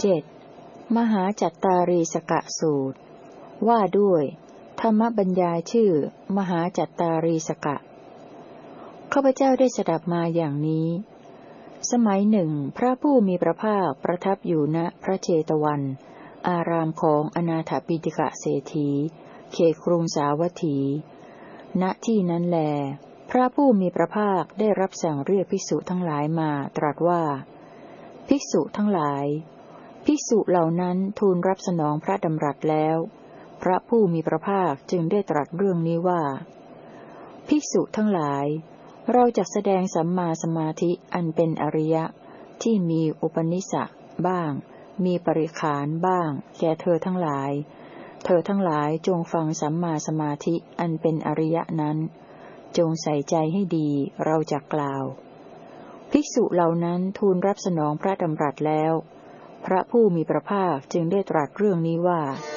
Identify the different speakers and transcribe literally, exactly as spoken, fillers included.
Speaker 1: เจ็ดมหาจัตตารีสกสูตรว่าด้วยธรรมบรรยายชื่อมหาจัตตารีสกข้าพเจ้าได้สดับมาอย่างนี้สมัยหนึ่งพระผู้มีพระภาคประทับอยู่ณพระเชตวันอารามของอนาถปิฎกเศรษฐีเขตกรุงสาวัตถีณที่นั้นแลพระผู้มีพระภาคได้รับสั่งเรียกภิกษุทั้งหลายมาตรัสว่าภิกษุทั้งหลายภิกษุเหล่านั้นทูลรับสนองพระดำรัสแล้วพระผู้มีพระภาคจึงได้ตรัสเรื่องนี้ว่าภิกษุทั้งหลายเราจะแสดงสัมมาสมาธิอันเป็นอริยะที่มีอุปนิสัยบ้างมีปริขารบ้างแก่เธอทั้งหลายเธอทั้งหลายจงฟังสัมมาสมาธิอันเป็นอริยะนั้นจงใส่ใจให้ดีเราจะกล่าวภิกษุเหล่านั้นทูลรับสนองพระดำรัสแล้วพระผู้มีพระภาคจึงได้ตรัสเรื่องนี้ว่า